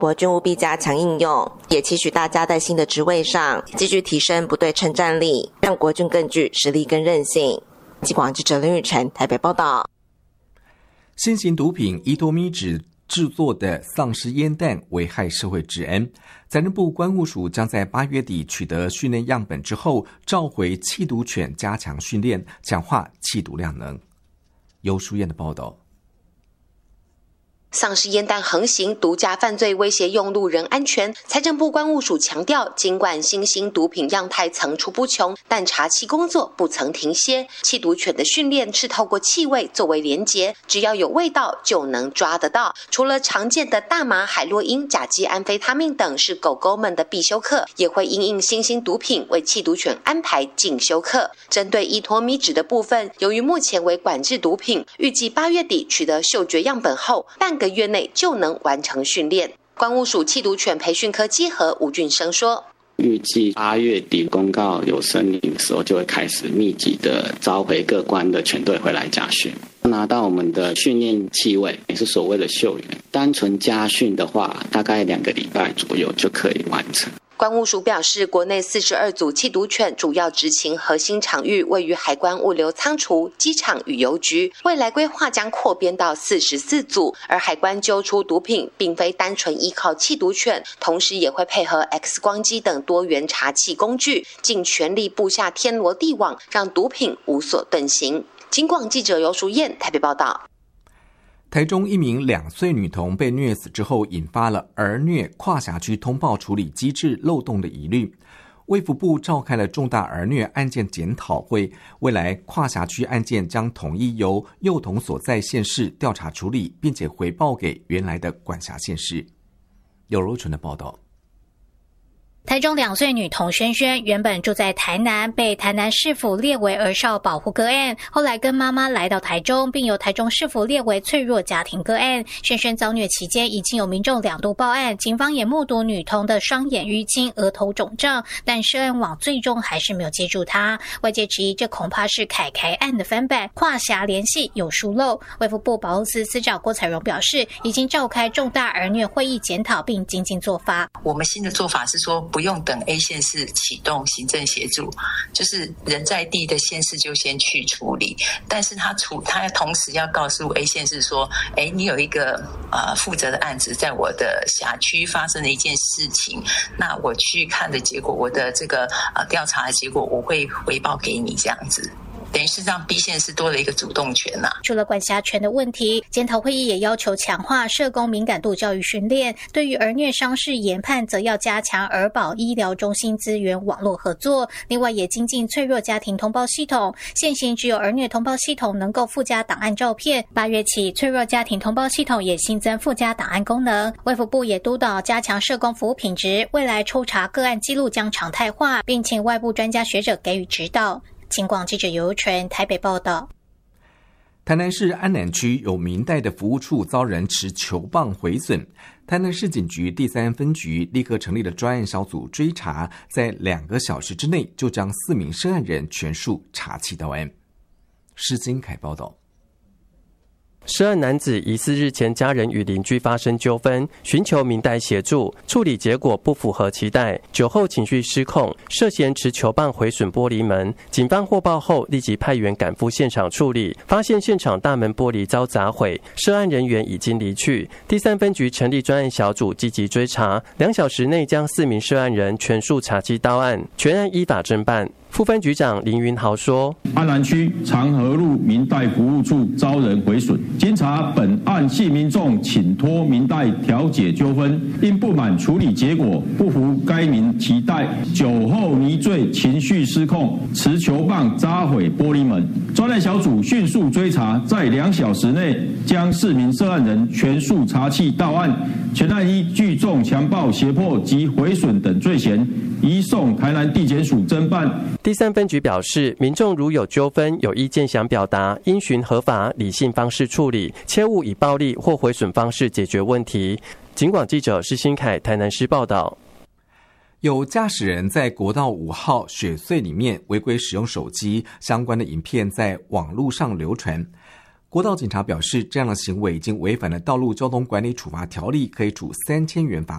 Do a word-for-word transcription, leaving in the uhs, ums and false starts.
国军务必加强应用，也期许大家在新的职位上继续提升不对称战力，让国军更具实力跟韧性。记广记者林雨辰台北报道。 新型毒品伊多咪酯制作的丧尸烟弹危害社会治安，财政部关务署将在八月底取得训练样本之后，召回缉毒犬加强训练，强化缉毒量能。尤淑燕的报道。 丧尸烟弹横行，毒驾犯罪威胁用路人安全。财政部关务署强调，尽管新兴毒品样态层出不穷，但查缉工作不曾停歇。缉毒犬的训练是透过气味作为连结，只要有味道就能抓得到。除了常见的大麻、海洛因、甲基安非他命等是狗狗们的必修课，也会因应新兴毒品为缉毒犬安排进修课。针对依托咪酯的部分，由于目前为管制毒品，预计八月底取得嗅觉样本后，半个月内就能完成训练。关务署缉毒犬培训科稽核吴俊生说， 预计八月底公告有声明的时候，就会开始密集的召回各关的犬队回来家训，拿到我们的训练气味，也是所谓的嗅源。单纯家训的话，大概两个礼拜左右就可以完成。 关务署表示，国内四十二组缉毒犬主要执勤核心场域位于海关物流仓储、机场与邮局，未来规划将扩编到四十四组。而海关揪出毒品并非单纯依靠缉毒犬，同时也会配合 X 光机等多元查缉工具，尽全力布下天罗地网，让毒品无所遁形。警广记者尤淑燕台北报道。 台中一名两岁女童被虐死之后，引发了儿虐跨辖区通报处理机制漏洞的疑虑。卫福部召开了重大儿虐案件检讨会，未来跨辖区案件将统一由幼童所在县市调查处理，并且回报给原来的管辖县市。有柔纯的报道。 台中两岁女童萱萱原本住在台南，被台南市府列为儿少保护个案，后来跟妈妈来到台中，并由台中市府列为脆弱家庭个案。萱萱遭虐期间已经有民众两度报案，警方也目睹女童的双眼淤青、额头肿胀，但涉案网最终还是没有接住她。外界质疑这恐怕是凯凯案的翻版，跨辖联系有疏漏。卫福部保护司司长郭采蓉表示，已经召开重大儿虐会议检讨，并精进做法。 我们新的做法是说，不用等 A 县市启动行政协助，就是人在地的县市就先去处理，但是他处他同时要告诉 A 县市说，哎，你有一个呃负责的案子在我的辖区发生的一件事情，那我去看的结果，我的这个呃调查的结果，我会回报给你，这样子。等于是让 B 县市多了一个主动权啊。 除了管辖权的问题，检讨会议也要求强化社工敏感度教育训练，对于儿虐伤势研判，则要加强儿保医疗中心资源网络合作。另外，也精进脆弱家庭通报系统，现行只有儿虐通报系统能够附加档案照片，八月起，脆弱家庭通报系统也新增附加档案功能。卫福部也督导加强社工服务品质，未来抽查个案记录将常态化，并请外部专家学者给予指导。警广记者尤纯台北报道。 台南市安南区有明代的服务处遭人持球棒毁损，台南市警局第三分局立刻成立了专案小组追查，在两个小时之内就将四名涉案人全数查缉到案。施金凯报道。 涉案男子疑似日前家人与邻居发生纠纷，寻求民代协助，处理结果不符合期待，酒后情绪失控，涉嫌持球棒毁损玻璃门。警方获报后立即派员赶赴现场处理，发现现场大门玻璃遭砸毁，涉案人员已经离去。第三分局成立专案小组积极追查，两小时内将四名涉案人全数查缉到案，全案依法侦办。副分局长林云豪说， 安南区长和路民代服务处遭人毁损，经查本案系民众请托民代调解纠纷，因不满处理结果，不符该民期待，酒后迷醉情绪失控，持球棒砸毁玻璃门。专案小组迅速追查，在两小时内将四名涉案人全数查缉到案，全案依聚众强暴胁迫及毁损等罪嫌，移送台南地检署侦办。 第三分局表示，民众如有纠纷、有意见想表达，应循合法理性方式处理，切勿以暴力或毁损方式解决问题。警广记者施新凯台南市报道。 有驾驶人在国道五号雪隧里面违规使用手机，相关的影片在网络上流传。国道警察表示，这样的行为已经违反了道路交通管理处罚条例，可以处三千元罚